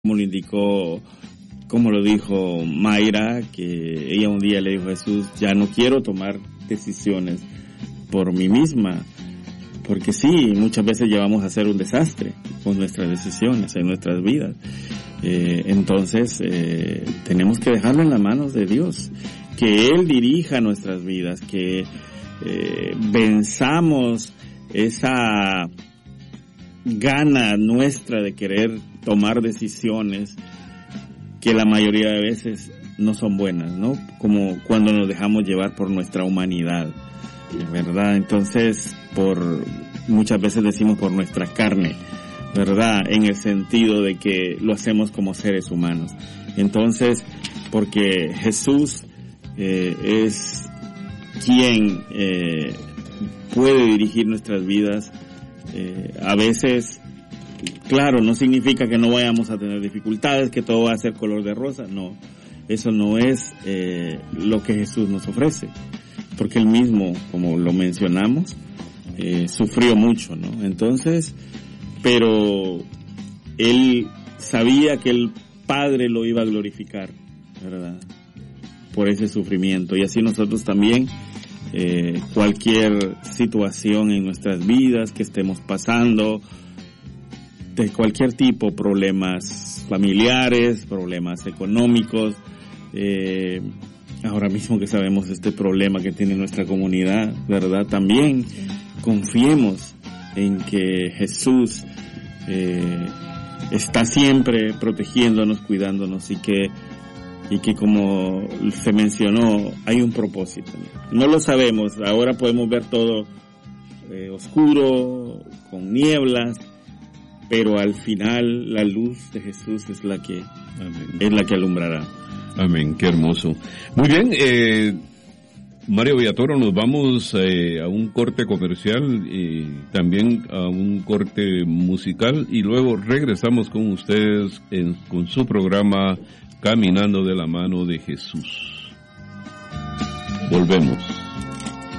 como lo indicó, como lo dijo Mayra, que ella un día le dijo a Jesús, ya no quiero tomar decisiones por mí misma, porque sí, muchas veces llevamos a hacer un desastre con nuestras decisiones en nuestras vidas. Entonces, tenemos que dejarlo en las manos de Dios, que Él dirija nuestras vidas, que venzamos esa gana nuestra de querer tomar decisiones que la mayoría de veces no son buenas, ¿no? Como cuando nos dejamos llevar por nuestra humanidad, ¿verdad? Entonces, muchas veces decimos por nuestra carne, ¿verdad? En el sentido de que lo hacemos como seres humanos. Entonces, porque Jesús es quien puede dirigir nuestras vidas. A veces, claro, no significa que no vayamos a tener dificultades, que todo va a ser color de rosa, no. Eso no es lo que Jesús nos ofrece, porque Él mismo, como lo mencionamos, sufrió mucho, ¿no? Entonces, pero Él sabía que el Padre lo iba a glorificar, ¿verdad? Por ese sufrimiento. Y así nosotros también, cualquier situación en nuestras vidas que estemos pasando, de cualquier tipo, problemas familiares, problemas económicos, ahora mismo que sabemos este problema que tiene nuestra comunidad, ¿verdad? También confiemos en que Jesús está siempre protegiéndonos, cuidándonos y que como se mencionó, hay un propósito. No lo sabemos, ahora podemos ver todo oscuro, con nieblas, pero al final la luz de Jesús es la que alumbrará. Amén, qué hermoso. Muy bien, Mario Villatoro, nos vamos a un corte comercial y también a un corte musical y luego regresamos con ustedes con su programa Caminando de la mano de Jesús. Volvemos.